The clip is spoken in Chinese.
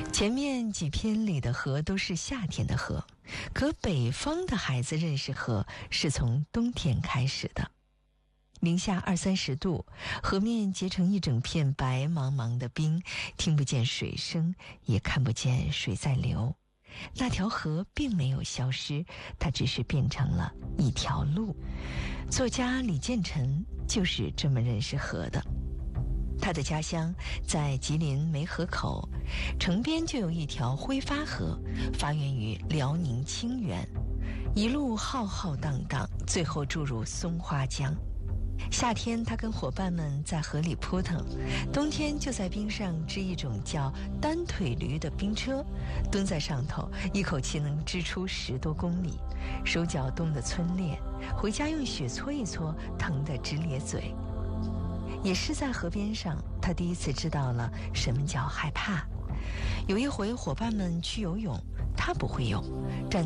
前面几篇里的河都是夏天的河，可北方的孩子认识河是从冬天开始的。零下20-30度，河面结成一整片白茫茫的冰，听不见水声，也看不见水在流。那条河并没有消失，它只是变成了一条路。作家李建成就是这么认识河的。他的家乡在吉林梅河口，城边就有一条挥发河，发源于辽宁清源，一路浩浩荡荡，最后注入松花江。夏天他跟伙伴们在河里扑腾，冬天就在冰上织一种叫单腿驴的冰车，蹲在上头一口气能织出10多公里，手脚冻得皴裂，回家用血搓一搓，疼得直咧嘴。也是在河边上，他第一次知道了什么叫害怕。有一回伙伴们去游泳，他不会游，站